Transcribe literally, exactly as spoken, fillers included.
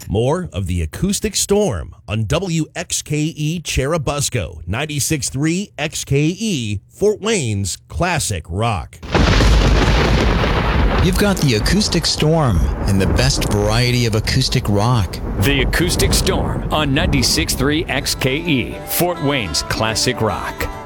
More of the Acoustic Storm on W X K E Cherubusco, ninety-six point three X K E, Fort Wayne's classic rock. You've got the Acoustic Storm and the best variety of acoustic rock. The Acoustic Storm on ninety-six point three X K E, Fort Wayne's classic rock.